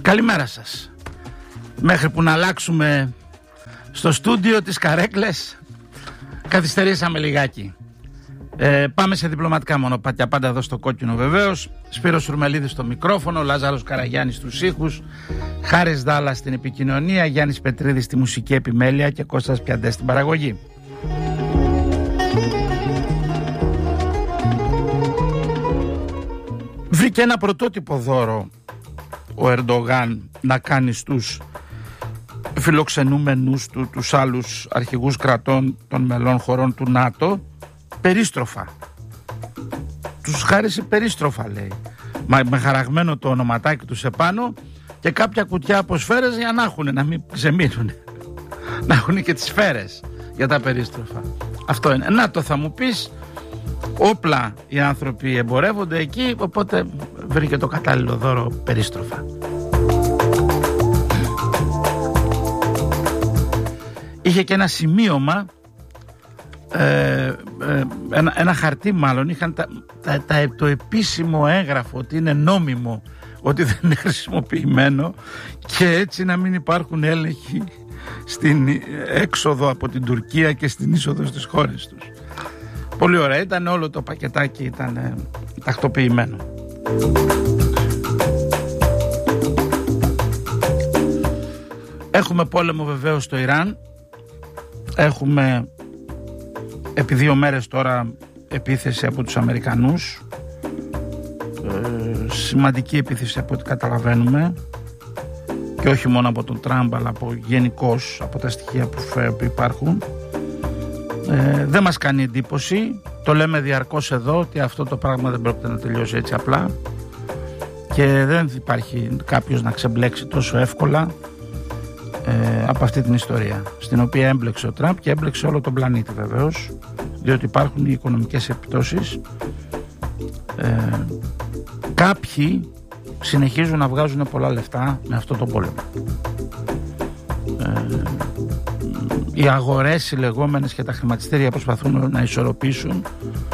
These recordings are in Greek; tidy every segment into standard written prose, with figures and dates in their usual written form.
Καλημέρα σας. Μέχρι που να αλλάξουμε στο στούντιο τις καρέκλες, καθυστερήσαμε λιγάκι. Πάμε σε διπλωματικά μονοπάτια, πάντα εδώ στο κόκκινο βεβαίως. Σπύρος Σουρμελίδης στο μικρόφωνο, Λάζαρος Καραγιάννης στους ήχους, Χάρης Δάλλας στην επικοινωνία, Γιάννης Πετρίδης στη μουσική επιμέλεια και Κώστας Πιαντές στην παραγωγή. Βρήκε ένα πρωτότυπο δώρο ο Ερντογάν να κάνει στους φιλοξενούμενους του, τους άλλους αρχηγούς κρατών των μελών χωρών του ΝΑΤΟ, περίστροφα. Τους χάρισε περίστροφα, λέει, με χαραγμένο το ονοματάκι τους επάνω και κάποια κουτιά από σφαίρες για να έχουν, να μην ξεμείνουν, να έχουν και τις σφαίρες για τα περίστροφα. Αυτό είναι. ΝΑΤΟ θα μου πεις, όπλα οι άνθρωποι εμπορεύονται εκεί, οπότε βρήκε το κατάλληλο δώρο περίστροφα. Είχε και ένα σημείωμα, ένα χαρτί μάλλον, είχαν το επίσημο έγγραφο ότι είναι νόμιμο, ότι δεν είναι χρησιμοποιημένο και έτσι να μην υπάρχουν έλεγχοι στην έξοδο από την Τουρκία και στην είσοδο στις χώρες τους. Πολύ ωραία, ήταν όλο το πακετάκι, ήταν τακτοποιημένο. Έχουμε πόλεμο βεβαίως στο Ιράν. Έχουμε επί 2 μέρες τώρα επίθεση από τους Αμερικανούς. Σημαντική επίθεση από ό,τι καταλαβαίνουμε. Και όχι μόνο από τον Τραμπ, αλλά γενικώς από τα στοιχεία που υπάρχουν. Δεν μας κάνει εντύπωση. Το λέμε διαρκώς εδώ ότι αυτό το πράγμα δεν πρόκειται να τελειώσει έτσι απλά. Και δεν υπάρχει κάποιος να ξεμπλέξει τόσο εύκολα από αυτή την ιστορία, στην οποία έμπλεξε ο Τραμπ και έμπλεξε όλο τον πλανήτη βεβαίως, διότι υπάρχουν οι οικονομικές επιπτώσεις. Κάποιοι συνεχίζουν να βγάζουν πολλά λεφτά με αυτό το πόλεμο. Οι αγορές, οι λεγόμενες, και τα χρηματιστήρια προσπαθούν να ισορροπήσουν,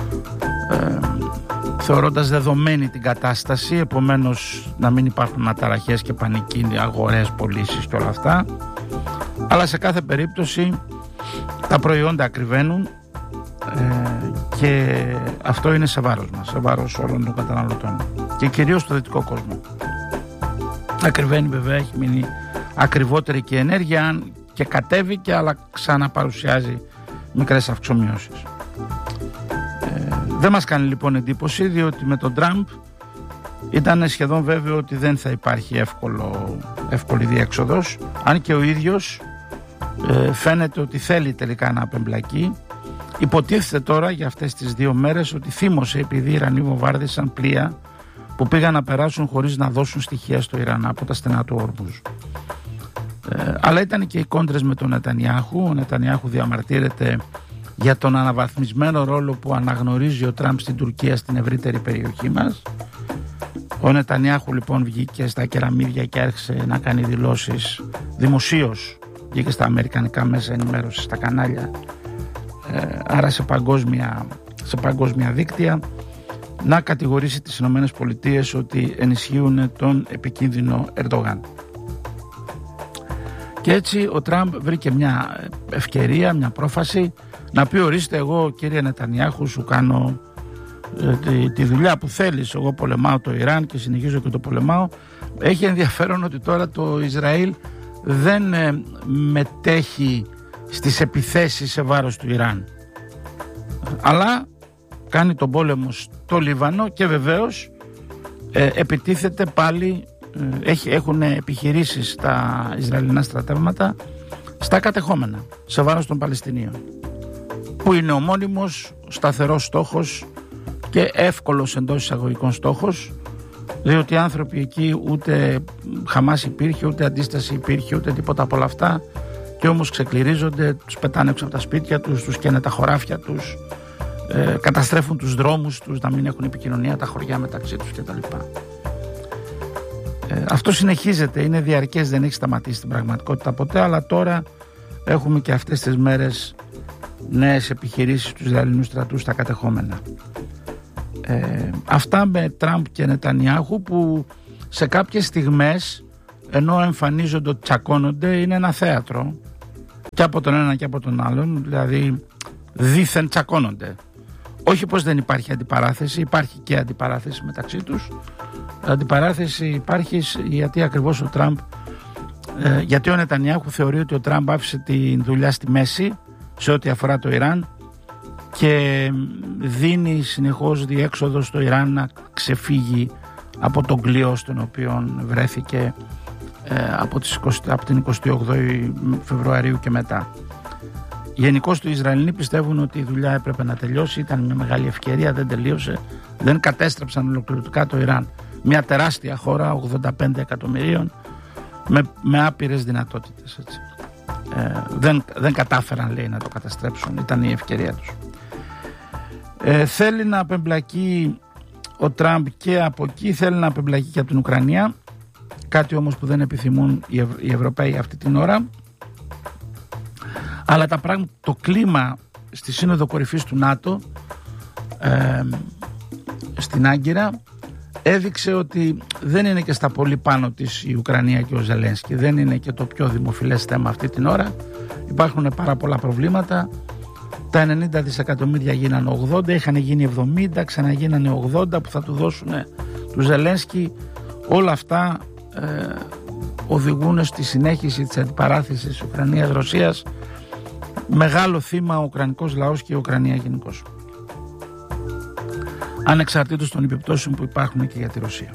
θεωρώντας δεδομένη την κατάσταση, επομένως να μην υπάρχουν αναταραχές και πανική, αγορές, πωλήσεις και όλα αυτά, αλλά σε κάθε περίπτωση τα προϊόντα ακριβένουν και αυτό είναι σε βάρος μας, σε βάρος όλων των καταναλωτών και κυρίως στο δυτικό κόσμο. Ακριβένει βέβαια, έχει μείνει ακριβότερη και η ενέργεια και κατέβηκε, αλλά ξαναπαρουσιάζει μικρές αυξομοιώσεις. Δεν μας κάνει λοιπόν εντύπωση, διότι με τον Τραμπ ήταν σχεδόν βέβαιο ότι δεν θα υπάρχει εύκολη διέξοδος, αν και ο ίδιος φαίνεται ότι θέλει τελικά να απεμπλακεί. Υποτίθεται τώρα για αυτές τις 2 μέρες ότι θύμωσε επειδή οι Ιρανοί βομβάρδισαν πλοία που πήγαν να περάσουν χωρίς να δώσουν στοιχεία στο Ιράν από τα στενά του Ορμούζ. Αλλά ήταν και οι κόντρες με τον Νετανιάχου. Ο Νετανιάχου διαμαρτύρεται για τον αναβαθμισμένο ρόλο που αναγνωρίζει ο Τραμπ στην Τουρκία, στην ευρύτερη περιοχή μας. Ο Νετανιάχου λοιπόν βγήκε στα κεραμίδια και άρχισε να κάνει δηλώσεις δημοσίως, βγήκε στα αμερικανικά μέσα ενημέρωσης, στα κανάλια, άρα σε παγκόσμια δίκτυα, να κατηγορήσει τις ΗΠΑ ότι ενισχύουν τον επικίνδυνο Ερντογάν. Και έτσι ο Τραμπ βρήκε μια ευκαιρία, μια πρόφαση να πει: ορίστε, εγώ κύριε Νετανιάχου σου κάνω τη δουλειά που θέλεις, εγώ πολεμάω το Ιράν και συνεχίζω και το πολεμάω. Έχει ενδιαφέρον ότι τώρα το Ισραήλ δεν μετέχει στις επιθέσεις σε βάρος του Ιράν, αλλά κάνει τον πόλεμο στο Λίβανο και βεβαίως επιτίθεται πάλι, έχουν επιχειρήσεις τα Ισραηλινά στρατεύματα στα κατεχόμενα σε βάρος των Παλαιστινίων, που είναι ο μόνιμος σταθερός στόχος και εύκολος εντός εισαγωγικών στόχος, διότι οι άνθρωποι εκεί ούτε Χαμάς υπήρχε, ούτε αντίσταση υπήρχε, ούτε τίποτα από όλα αυτά, και όμως ξεκληρίζονται, τους πετάνε έξω από τα σπίτια τους, τους καίνε τα χωράφια τους, καταστρέφουν τους δρόμους τους, να μην έχουν επικοινωνία τα χωριά μεταξύ τους κτλ. Αυτό συνεχίζεται, είναι διαρκές, δεν έχει σταματήσει στην πραγματικότητα ποτέ, αλλά τώρα έχουμε και αυτές τις μέρες νέες επιχειρήσεις του Ισραηλινού στρατού στα κατεχόμενα. Αυτά με Τραμπ και Νετανιάχου, που σε κάποιες στιγμές ενώ εμφανίζονται ότι τσακώνονται, είναι ένα θέατρο και από τον ένα και από τον άλλον, δηλαδή δήθεν τσακώνονται. Όχι πως δεν υπάρχει αντιπαράθεση, υπάρχει και αντιπαράθεση μεταξύ τους. Αντιπαράθεση υπάρχει γιατί ακριβώς ο Τραμπ, γιατί ο Νετανιάχου θεωρεί ότι ο Τραμπ άφησε τη δουλειά στη μέση σε ό,τι αφορά το Ιράν και δίνει συνεχώς διέξοδο στο Ιράν να ξεφύγει από τον κλειό στον οποίο βρέθηκε από την 28η Φεβρουαρίου και μετά. Γενικώς οι Ισραηλοί πιστεύουν ότι η δουλειά έπρεπε να τελειώσει, ήταν μια μεγάλη ευκαιρία, δεν τελείωσε, δεν κατέστρεψαν ολοκληρωτικά το Ιράν. Μια τεράστια χώρα, 85 εκατομμυρίων, με άπειρες δυνατότητες. Έτσι. Δεν κατάφεραν, λέει, να το καταστρέψουν, ήταν η ευκαιρία τους. Θέλει να απεμπλακεί ο Τραμπ και από εκεί, θέλει να απεμπλακεί και από την Ουκρανία, κάτι όμως που δεν επιθυμούν οι Ευρωπαίοι αυτή την ώρα. Αλλά το κλίμα στη Σύνοδο Κορυφής του ΝΑΤΟ στην Άγκυρα έδειξε ότι δεν είναι και στα πολύ πάνω της η Ουκρανία και ο Ζελένσκι, δεν είναι και το πιο δημοφιλές θέμα αυτή την ώρα. Υπάρχουν πάρα πολλά προβλήματα. Τα 90 δισεκατομμύρια γίνανε 80, είχαν γίνει 70, ξαναγίνανε 80 που θα του δώσουν του Ζελένσκι. Όλα αυτά οδηγούν στη συνέχιση της αντιπαράθεσης Ουκρανίας-Ρωσίας. Μεγάλο θύμα ο Ουκρανικός λαός και η Ουκρανία γενικώς, ανεξαρτήτως των επιπτώσεων που υπάρχουν και για τη Ρωσία.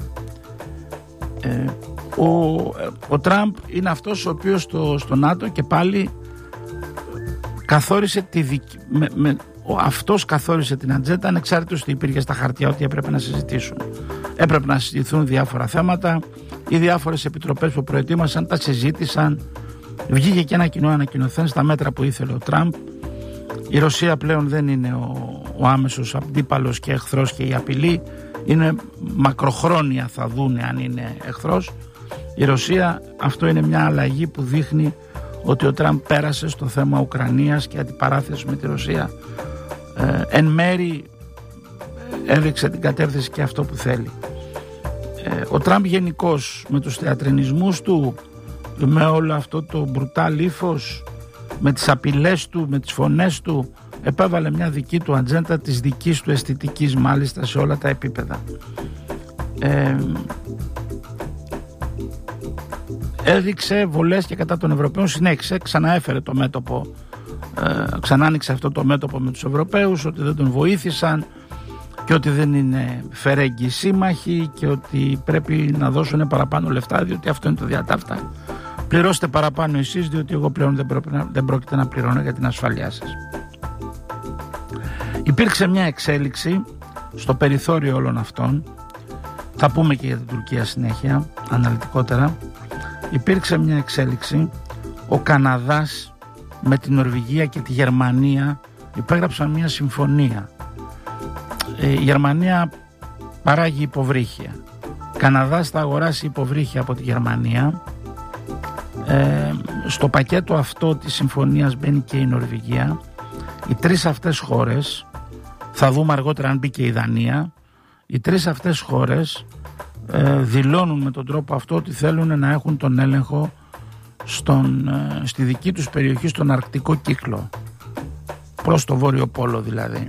Ο Τραμπ είναι αυτός ο οποίος στο ΝΑΤΟ και πάλι καθόρισε αυτός καθόρισε την ατζέντα, ανεξάρτητος ότι υπήρχε στα χαρτιά ότι έπρεπε να συζητήσουν. Έπρεπε να συζητηθούν διάφορα θέματα, οι διάφορες επιτροπές που προετοίμασαν τα συζήτησαν. Βγήκε και ένα κοινό ανακοινωθέν στα μέτρα που ήθελε ο Τραμπ. Η Ρωσία πλέον δεν είναι ο άμεσος αντίπαλος και εχθρός και η απειλή. Είναι μακροχρόνια, θα δούνε αν είναι εχθρός. Η Ρωσία, αυτό είναι μια αλλαγή που δείχνει ότι ο Τραμπ πέρασε στο θέμα Ουκρανίας και αντιπαράθεση με τη Ρωσία. Εν μέρη έδειξε την κατεύθυνση και αυτό που θέλει. Ο Τραμπ γενικώς με τους θεατρινισμούς του, με όλο αυτό το μπρουτάλ ύφος, με τις απειλές του, με τις φωνές του, επέβαλε μια δική του ατζέντα, της δικής του αισθητικής μάλιστα σε όλα τα επίπεδα. Έδειξε βολές και κατά των Ευρωπαίων, συνέχισε, ξαναέφερε το μέτωπο, ξανά άνοιξε αυτό το μέτωπο με τους Ευρωπαίους, ότι δεν τον βοήθησαν και ότι δεν είναι φερέγγοι σύμμαχοι και ότι πρέπει να δώσουν παραπάνω λεφτά, διότι αυτό είναι το διατάφτα. Πληρώστε παραπάνω εσείς, διότι εγώ πλέον δεν πρόκειται να πληρώνω για την ασφαλειά σας. Υπήρξε μια εξέλιξη στο περιθώριο όλων αυτών, θα πούμε και για την Τουρκία συνέχεια, αναλυτικότερα. Υπήρξε μια εξέλιξη, ο Καναδάς με την Νορβηγία και τη Γερμανία υπέγραψαν μια συμφωνία. Η Γερμανία παράγει υποβρύχια. Ο Καναδάς θα αγοράσει υποβρύχια από τη Γερμανία. Στο πακέτο αυτό της συμφωνίας μπαίνει και η Νορβηγία. Οι τρεις αυτές χώρες, θα δούμε αργότερα αν μπει και η Δανία, οι τρεις αυτές χώρες δηλώνουν με τον τρόπο αυτό ότι θέλουν να έχουν τον έλεγχο στη δική τους περιοχή, στον αρκτικό κύκλο, προς το Βόρειο Πόλο δηλαδή.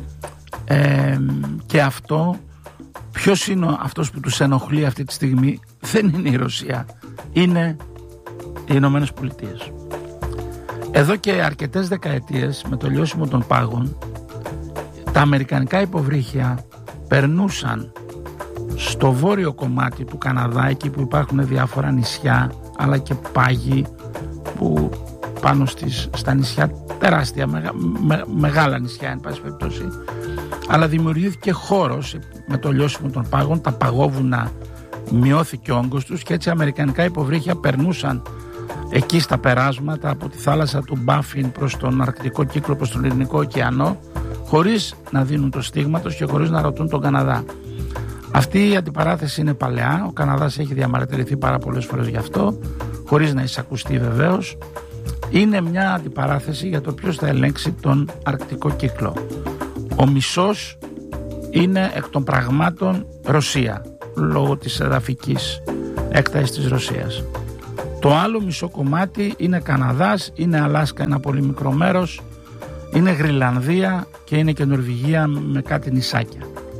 Και αυτό, ποιος είναι αυτός που τους ενοχλεί αυτή τη στιγμή? Δεν είναι η Ρωσία, είναι οι Ηνωμένες Πολιτείες. Εδώ και αρκετές δεκαετίες, με το λιώσιμο των πάγων, τα αμερικανικά υποβρύχια περνούσαν στο βόρειο κομμάτι του Καναδά, εκεί που υπάρχουν διάφορα νησιά αλλά και πάγοι που πάνω στα νησιά, τεράστια, μεγάλα νησιά εν πάση περιπτώσει, αλλά δημιουργήθηκε χώρος με το λιώσιμο των πάγων, τα παγόβουνα, μειώθηκε ο όγκος τους και έτσι αμερικανικά υποβρύχια περνούσαν εκεί στα περάσματα από τη θάλασσα του Μπάφιν προς τον αρκτικό κύκλο, προς τον Ειρηνικό ωκεανό, χωρίς να δίνουν το στίγμα τους και χωρίς να ρωτούν τον Καναδά. Αυτή η αντιπαράθεση είναι παλαιά, ο Καναδάς έχει διαμαρτυρηθεί πάρα πολλές φορές γι' αυτό, χωρίς να εισακουστεί βεβαίως. Είναι μια αντιπαράθεση για το ποιος θα ελέγξει τον αρκτικό κύκλο. Ο μισός είναι εκ των πραγμάτων Ρωσία, λόγω της εδαφικής έκτασης της Ρωσίας. Το άλλο μισό κομμάτι είναι Καναδάς, είναι Αλάσκα, ένα πολύ μικρό μέρος, είναι Γρυλανδία και είναι και Νορβηγία με κάτι νησάκια.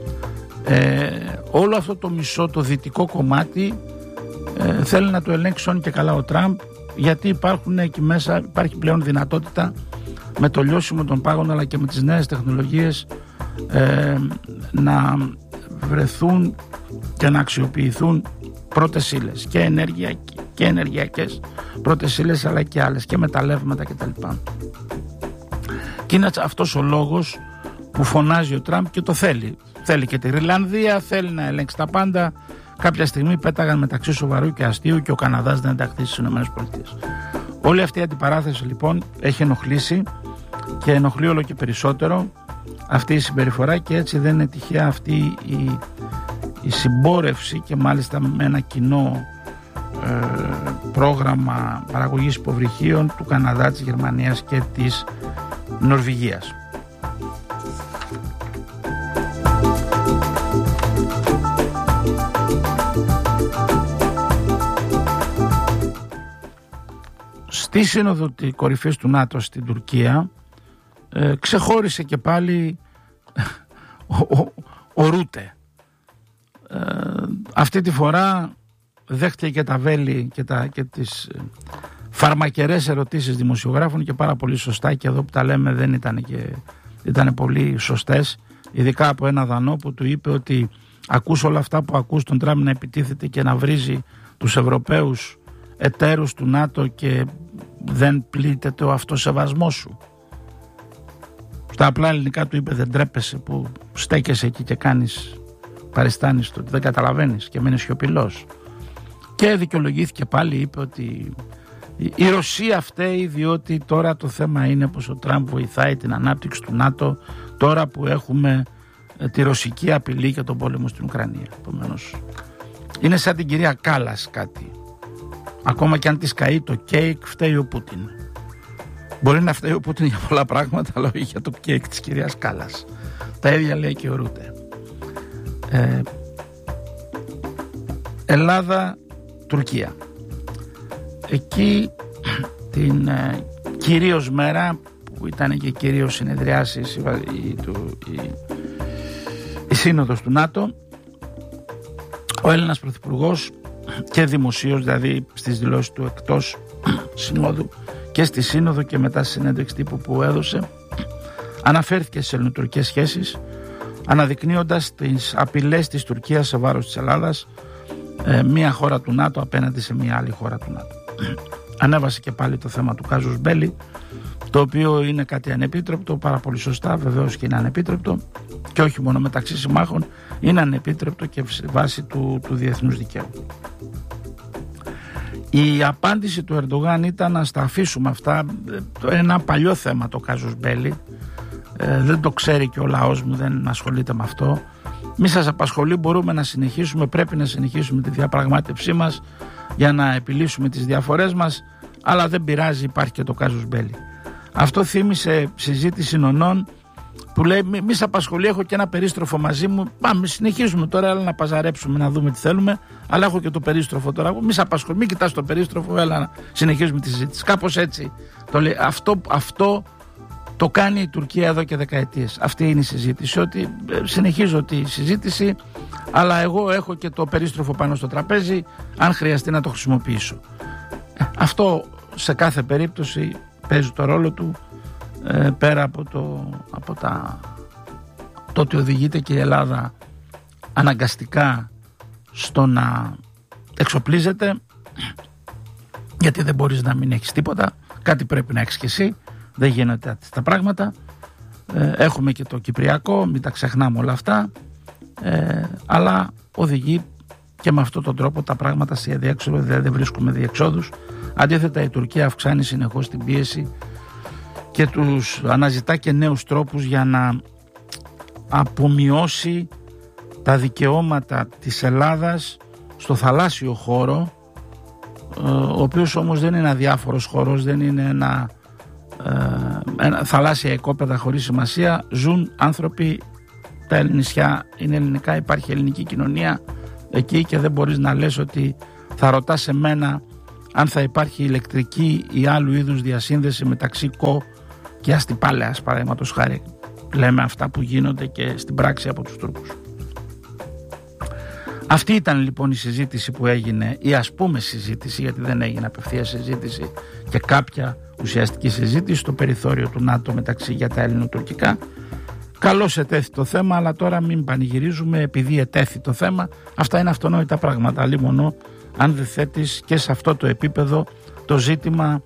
Όλο αυτό το μισό, το δυτικό κομμάτι, θέλει να το ελέγξει όν και καλά ο Τραμπ, γιατί υπάρχουν εκεί μέσα, υπάρχει πλέον δυνατότητα με το λιώσιμο των πάγων αλλά και με τις νέες τεχνολογίες να βρεθούν και να αξιοποιηθούν πρώτες ύλες και ενεργειακές πρώτες ύλες, αλλά και άλλες και μεταλλεύματα κτλ. Και είναι αυτός ο λόγος που φωνάζει ο Τραμπ και το θέλει. Θέλει και τη Γρυλανδία, θέλει να ελέγξει τα πάντα. Κάποια στιγμή πέταγαν μεταξύ σοβαρού και αστείου και ο Καναδάς δεν ενταχθεί στις ΗΠΑ. Όλη αυτή η αντιπαράθεση λοιπόν έχει ενοχλήσει και ενοχλεί όλο και περισσότερο αυτή η συμπεριφορά, και έτσι δεν είναι τυχαία αυτή η συμπόρευση, και μάλιστα με ένα κοινό πρόγραμμα παραγωγής υποβρυχίων του Καναδά, της Γερμανίας και της Νορβηγίας. Στη Σύνοδο Κορυφής του ΝΑΤΟ στην Τουρκία ξεχώρισε και πάλι ο Ρούτε. Αυτή τη φορά δέχτηκε και τα βέλη και τις φαρμακερές ερωτήσεις δημοσιογράφων, και πάρα πολύ σωστά, και εδώ που τα λέμε δεν ήταν πολύ σωστές, ειδικά από ένα Δανό που του είπε ότι ακούς όλα αυτά που ακούς τον Τραμπ να επιτίθεται και να βρίζει τους Ευρωπαίους εταίρους του ΝΑΤΟ και δεν πλήττεται ο αυτοσεβασμός σου. Στα απλά ελληνικά του είπε, δεν τρέπεσαι που στέκεσαι εκεί και κάνεις παριστάνεις το ότι δεν καταλαβαίνεις και μένεις σιωπηλός. Και δικαιολογήθηκε πάλι, είπε ότι η Ρωσία φταίει διότι τώρα το θέμα είναι πως ο Τραμπ βοηθάει την ανάπτυξη του ΝΑΤΟ τώρα που έχουμε τη ρωσική απειλή και τον πόλεμο στην Ουκρανία. Επομένως, είναι σαν την κυρία Κάλλας κάτι. Ακόμα και αν της καεί το κέικ, φταίει ο Πούτιν. Μπορεί να φταίει ο Πούτιν για πολλά πράγματα, αλλά όχι για το κέικ της κυρίας Κάλλας. Τα ίδια λέει και ο Ρούτε. Ελλάδα, Τουρκία. Εκεί την κυρίως μέρα που ήταν και κυρίως συνεδριάσεις η σύνοδος του ΝΑΤΟ, ο Έλληνας Πρωθυπουργός και δημοσίως, δηλαδή στις δηλώσεις του εκτός συνόδου και στη σύνοδο και μετά στη συνέντευξη τύπου που έδωσε, αναφέρθηκε στις ελληνοτουρκικές σχέσεις, αναδεικνύοντας τις απειλές της Τουρκίας σε βάρος της Ελλάδας, μία χώρα του ΝΑΤΟ απέναντι σε μία άλλη χώρα του ΝΑΤΟ. Ανέβασε και πάλι το θέμα του κάζους μπέλι, το οποίο είναι κάτι ανεπίτρεπτο, πάρα πολύ σωστά, βεβαίως και είναι ανεπίτρεπτο, και όχι μόνο μεταξύ συμμάχων, είναι ανεπίτρεπτο και βάσει του διεθνούς δικαίου. Η απάντηση του Ερντογάν ήταν να στα αφήσουμε αυτά, ένα παλιό θέμα το κάζους μπέλι, δεν το ξέρει και ο λαός μου, δεν ασχολείται με αυτό. Μη σας απασχολεί, μπορούμε να συνεχίσουμε, πρέπει να συνεχίσουμε τη διαπραγμάτευσή μας για να επιλύσουμε τις διαφορές μας, αλλά δεν πειράζει, υπάρχει και το κάζους μπέλι. Αυτό θύμισε συζήτηση νονών που λέει, μη σε απασχολεί, έχω και ένα περίστροφο μαζί μου, πάμε συνεχίζουμε τώρα, έλα να παζαρέψουμε, να δούμε τι θέλουμε, αλλά έχω και το περίστροφο τώρα, μη σε απασχολεί, μην κοιτάς το περίστροφο, έλα να συνεχίζουμε τη συζήτηση. Κάπως έτσι το λέει. Αυτό το κάνει η Τουρκία εδώ και δεκαετίες. Αυτή είναι η συζήτηση, ότι συνεχίζω τη συζήτηση, αλλά εγώ έχω και το περίστροφο πάνω στο τραπέζι, αν χρειαστεί να το χρησιμοποιήσω. Αυτό σε κάθε περίπτωση παίζει το ρόλο του, πέρα από το ότι οδηγείται και η Ελλάδα αναγκαστικά στο να εξοπλίζεται, γιατί δεν μπορείς να μην έχεις τίποτα, κάτι πρέπει να έχεις και εσύ, δεν γίνεται τα πράγματα. Έχουμε και το Κυπριακό, μην τα ξεχνάμε όλα αυτά, αλλά οδηγεί και με αυτόν τον τρόπο τα πράγματα σε αδιέξοδο, δηλαδή δεν βρίσκουμε διεξόδους. Αντίθετα, η Τουρκία αυξάνει συνεχώς την πίεση και τους αναζητά και νέους τρόπους για να απομειώσει τα δικαιώματα της Ελλάδας στο θαλάσσιο χώρο, ο οποίος όμως δεν είναι αδιάφορος χώρος, δεν είναι ένα θαλάσσια οικόπεδα χωρίς σημασία. Ζουν άνθρωποι, τα νησιά είναι ελληνικά, υπάρχει ελληνική κοινωνία εκεί και δεν μπορείς να λες ότι θα ρωτάς εμένα αν θα υπάρχει ηλεκτρική ή άλλου είδους διασύνδεση μεταξύ ΚΟ και Αστυπάλαιας, παραδείγματος χάρη. Λέμε αυτά που γίνονται και στην πράξη από τους Τούρκους. Αυτή ήταν λοιπόν η συζήτηση που έγινε, ή ας πούμε συζήτηση, γιατί δεν έγινε απευθείας συζήτηση και κάποια ουσιαστική συζήτηση στο περιθώριο του ΝΑΤΟ μεταξύ για τα ελληνοτουρκικά. Καλώς ετέθη το θέμα, αλλά τώρα μην πανηγυρίζουμε επειδή ετέθη το θέμα. Αυτά είναι αυτονόητα πράγματα, αλλή μονό αν δεν θέτεις και σε αυτό το επίπεδο το ζήτημα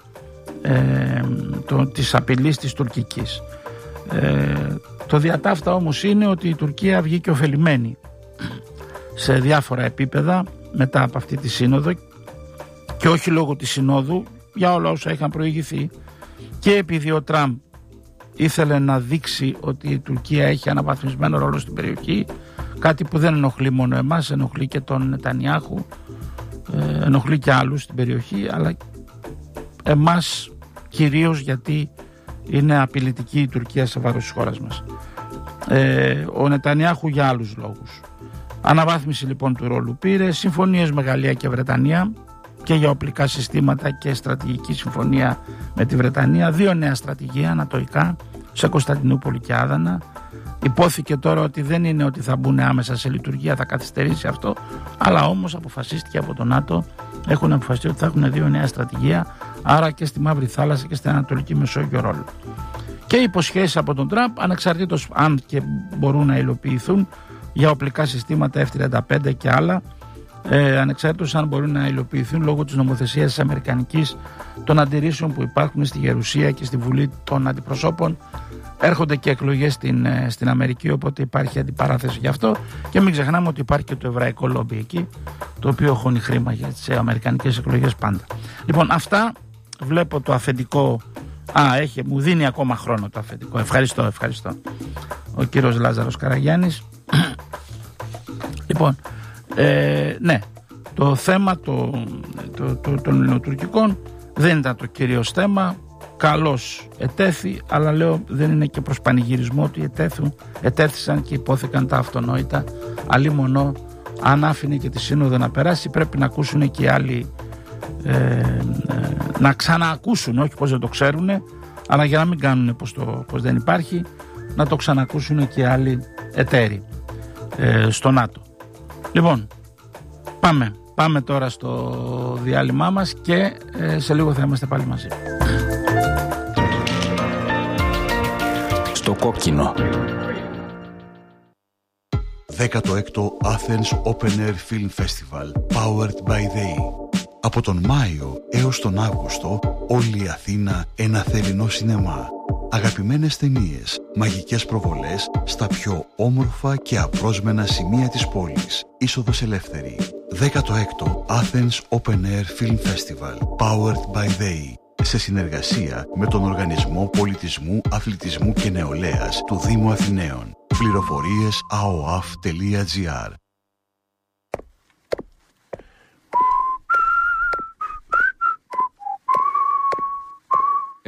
της απειλής της τουρκικής. Το διατάφτα όμως είναι ότι η Τουρκία βγήκε ωφελημένη σε διάφορα επίπεδα μετά από αυτή τη σύνοδο, και όχι λόγω της συνόδου, για όλα όσα είχαν προηγηθεί, και επειδή ο Τραμπ ήθελε να δείξει ότι η Τουρκία έχει αναβαθμισμένο ρόλο στην περιοχή, κάτι που δεν ενοχλεί μόνο εμάς, ενοχλεί και τον Νετανιάχου, ενοχλεί και άλλους στην περιοχή, αλλά εμάς κυρίως γιατί είναι απειλητική η Τουρκία σε βάρος της χώρας μας. Ο Νετανιάχου για άλλους λόγους. Αναβάθμιση λοιπόν του ρόλου πήρε, συμφωνίες με Γαλλία και Βρετανία και για οπλικά συστήματα και στρατηγική συμφωνία με τη Βρετανία, 2 νέα στρατηγία ανατοϊκά σε Κωνσταντινούπολη και Άδανα. Υπόθηκε τώρα ότι δεν είναι ότι θα μπουν άμεσα σε λειτουργία, θα καθυστερήσει αυτό, αλλά όμως αποφασίστηκε από το ΝΑΤΟ, έχουν αποφασίσει ότι θα έχουν 2 νέα στρατηγία, άρα και στη Μαύρη Θάλασσα και στην Ανατολική Μεσόγειο ρόλο. Και υποσχέσεις από τον Τραμπ, ανεξαρτήτως αν και μπορούν να υλοποιηθούν, για οπλικά συστήματα F-35 και άλλα, ανεξάρτητος αν μπορούν να υλοποιηθούν λόγω της νομοθεσίας της Αμερικανικής, των αντιρρήσεων που υπάρχουν στη Γερουσία και στη Βουλή των Αντιπροσώπων. Έρχονται και εκλογές στην Αμερική, οπότε υπάρχει αντιπαράθεση γι' αυτό, και μην ξεχνάμε ότι υπάρχει και το εβραϊκό λόμπι εκεί, το οποίο χώνει χρήμα για τις αμερικανικές εκλογές πάντα. Λοιπόν, αυτά. Βλέπω το αφεντικό. Μου δίνει ακόμα χρόνο το αφεντικό. Ευχαριστώ. Ο κύριος Λάζαρος Καραγιάννης. Λοιπόν, ναι, το θέμα των ελληνοτουρκικών δεν ήταν το κυρίως θέμα. Καλώς ετέθη, αλλά λέω δεν είναι και προς πανηγυρισμό ότι ετέθησαν και υπόθηκαν τα αυτονόητα. Αλλή μονό, αν άφηνε και τη σύνοδο να περάσει, πρέπει να ακούσουν και οι άλλοι, να ξαναακούσουν, όχι πως δεν το ξέρουν, αλλά για να μην κάνουν πως δεν υπάρχει, να το ξανακούσουν και οι άλλοι εταίροι στο ΝΑΤΟ. Λοιπόν, πάμε τώρα στο διάλειμμά μας και σε λίγο θα είμαστε πάλι μαζί. Στο κόκκινο. 16ο Athens Open Air Film Festival Powered by They. Από τον Μάιο έως τον Αύγουστο, όλη η Αθήνα ένα θερινό σινεμά. Αγαπημένες ταινίες, μαγικές προβολές στα πιο όμορφα και απρόσμενα σημεία της πόλης. Είσοδος ελεύθερη. 16ο Athens Open Air Film Festival Powered by They. Σε συνεργασία με τον Οργανισμό Πολιτισμού, Αθλητισμού και Νεολαίας του Δήμου Αθηναίων. Πληροφορίες aoaf.gr.